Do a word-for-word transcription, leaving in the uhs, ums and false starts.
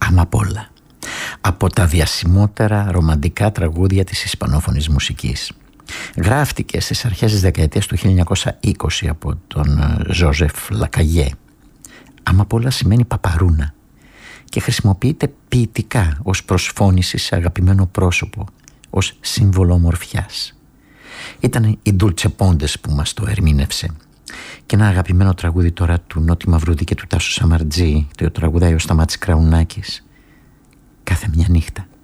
Αμαπόλα, από τα διασημότερα ρομαντικά τραγούδια της ισπανόφωνης μουσικής. Γράφτηκε στις αρχές της δεκαετίας του χίλια εννιακόσια είκοσι από τον Ζόζεφ Λακαγιέ. Αμαπόλα σημαίνει παπαρούνα και χρησιμοποιείται ποιητικά ως προσφώνηση σε αγαπημένο πρόσωπο, ως σύμβολο ομορφιάς. Ήταν η Ντούλτσε Πόντες που μας το ερμήνευσε. Και ένα αγαπημένο τραγούδι τώρα του Νότι Μαυρουδί και του Τάσου Σαμαρτζή, το τραγουδάει ο Σταμάτης Κραουνάκης, κάθε μια νύχτα.